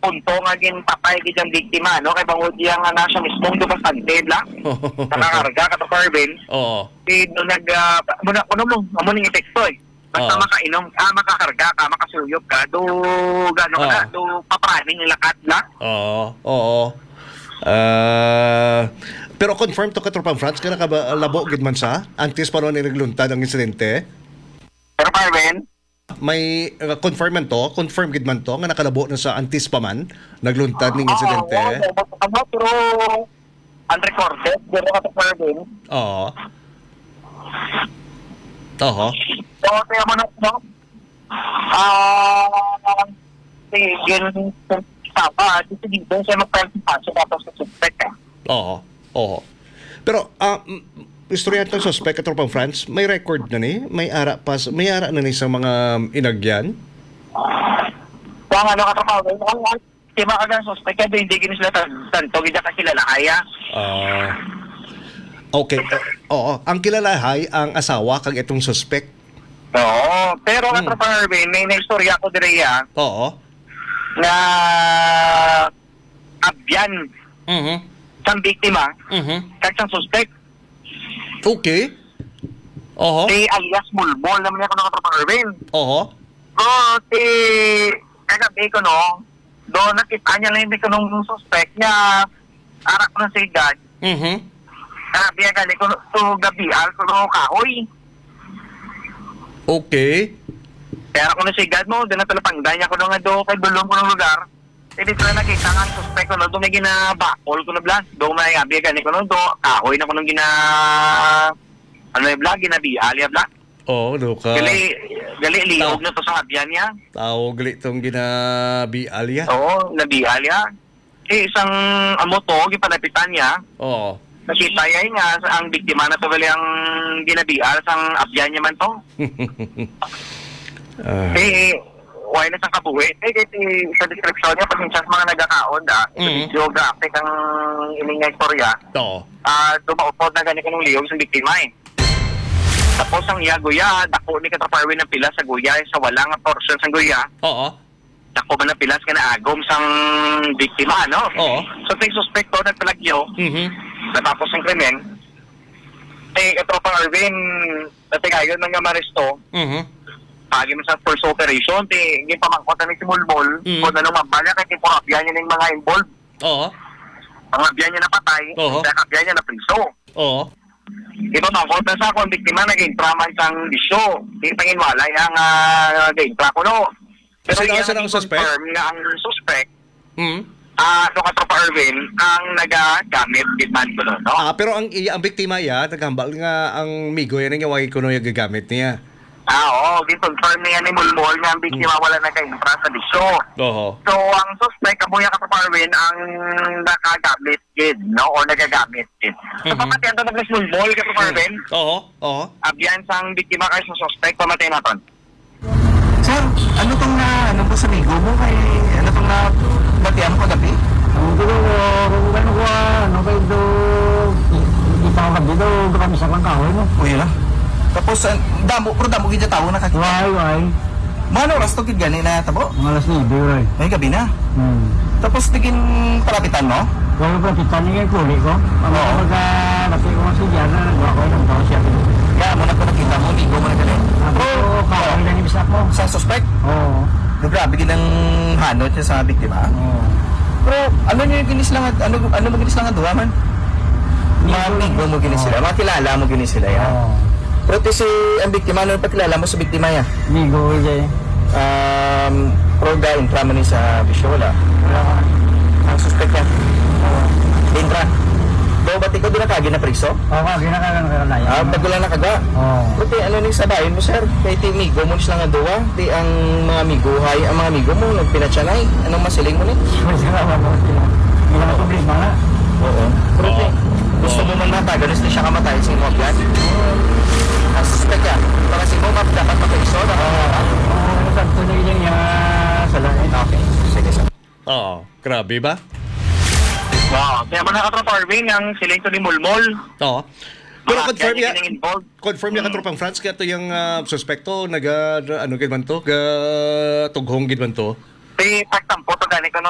punto nga ginpatay gid ang biktima, no? Kay bangod yang nasa mismong dupasantid lang. Nakakarga ka to Carvin. Oo. No nag muna kuno mo amo ning epekto eh. Basta makainom, makakarga ka, makasuyop ka, do gano ka na, do papraning lakat na. Oo. Pero confirm to katropang France kana ka ba labo gid man sa antes pa ron ni nagluntad ang insidente? Pero Carvin, May confirm gid man to nga nakalabo na sa antes pa man nagluntad ning insidente. Pero unrecorded, pero ka to Carvin. Oo. So, kaya mo na, no? Sige, tama. Dito siya magpapasok dapat sa suspect, eh. Oo. Pero, istorya ng suspect at tropang France, may record na ni? May ara na ni sa mga inagyan? Kung ano ka trabaho, di ba ka suspect, kaya hindi gini sila tanto, hindi ka kilala, kaya? Okay. Oo. Ang kilalahay ang asawa kag itong suspect. Oo. Pero ka trabaho, may na-istorya ko direya Oo. na abyan sang biktima kag sang suspect. Okay. Oo. Si alias Mulmol naman niya ko nakatrabaho, Erwin. Oo. So, kagabi ko, no, doon nakita niya lang ko nung suspect niya, arak ko ng sigad. Kagabi, gali ko to gabi, ko no kahoy. Okay. Kaya ako ng sigad mo, doon na talapangday niya ko nga do, kay dulong ko ng lugar. Hindi ko na nakita nga ang suspect ko, no, doon may ginabakol ko na blas. Doon may gabi, gali ko no, do, kahoy na ko nung ano yung vlog, ginabial yung vlog. Oo, Luka. Gali, liog na to sa abyan niya. Tawag gali itong ginabial ya. Oo, nabial ya. Isang amo to, gipalapitan niya. Oo. Nakita niya nga, ang biktima na to gali ang ginabial, sang abyan niya man to. Why na sang kabuhi. Sa description niya, pag sa mga nagkakaon, geographic ang ining nga istorya. Oo. Dumaupod na ganito ng liog sa biktima eh. Tapos ang iya guya, dako ni katraparwin ng pilas sa guya, sa walang portion sa guya. Oo. Dako ba ng pilas ka na agom sang biktima, no? Oo. So, may suspecto nagpalagyo, natapos ang krimen, katraparwin Arvin, natigayon ng maresto, pagi mo sa first operation, hindi pa mangkota ni si Mulmol, kung anong mabala, kaya tipurapyan niya ng mga involved. Oo. Ang abyan niya napatay, kaya abyan niya na priso. Oo. Iba mangkot na sa akong biktima, naging traman sang bisyo. Hindi pangin walay ang naging tra ko, no? Pero yung suspect? Nga ang suspect, katropa Erwin, ang nagagamit gitman ko, no? Pero ang biktima naghambal nga ang migo yan ang yawagi ko no yung gagamit niya. Oo, confirm niya ni Mulmol nga ang biktima wala nagka-impra sa bisyo. Oo. So, ang suspect, kamuya katropa Erwin, ang nakagamit gid, no? O nagagamit gid. So, pamatyan to naglas Mulmol, katropa Erwin? Oo. Abyan sang biktima kayo sa suspect, pamatay natin. Sir, ano tong ano po sa migo mo kay ano tong na batian ko gabi? Ang dulo ko ano kay do kita ko dito kami sa kahoy no. Uy na. Tapos damo gid tawo na kakita. Why? Mano oras to gid gani na tabo? Mga alas 9 right. Ay gabi na. Tapos tigin palapitan mo? Kaya pa pitan niya kuli ko. Ang mga laki ko si Jana nagawa ko ng tao siya. Kaya mo na ko nakita mo migo mo na gani. Ako kahoy na ni bisa ko. Sa suspect? Oo. Grabe gid ang hanot niya sa biktima. Oo. Pero ano niyo ginis lang ano mo ginis lang duha man? Migo mo ginis sila. Makilala mo ginis sila ya. Oo. Pero si ang biktima ano pakilala mo sa biktima ya? Migo jay. Proga intra man ni sa Bisyola. Ang suspect niya. Intra. Do ba tiko dinakagi na priso? Oo, ginakalan ka na. Pagula na kaga. Oo. Pero ano ning sabayon mo sir? Kay ti migo mo sila nga duwa, ti ang mga miguhay, ang mga migo mo nagpinatsanay. Anong masiling mo ni? Masalamat mo sila. Hindi na problema na. Oo. Pero ti gusto mo man matagal na siya kamatay sa imo yan. Ang suspect niya, para si mo dapat mapriso na. Sakto na niya sa langit. Okay. Sige sir. Oo. Grabe ba? Wow, kaya man nakatropa Arvin, ang siling to ni Mulmol. Oo. Pero confirm Kaya ya. niya involved. Confirm ya katropang France kaya to yung suspekto ano gid man to, tughong gid man to. Pagtampo to gani ko, no?